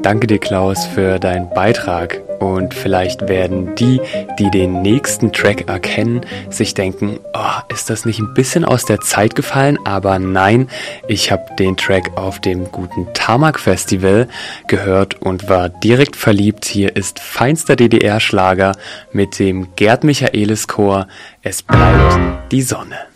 Danke dir, Klaus, für deinen Beitrag. Und vielleicht werden die den nächsten Track erkennen, sich denken, oh, ist das nicht ein bisschen aus der Zeit gefallen? Aber nein, ich habe den Track auf dem guten Tamak Festival gehört und war direkt verliebt. Hier ist feinster DDR-Schlager mit dem Gerd Michaelis Chor. Es bleibt die Sonne.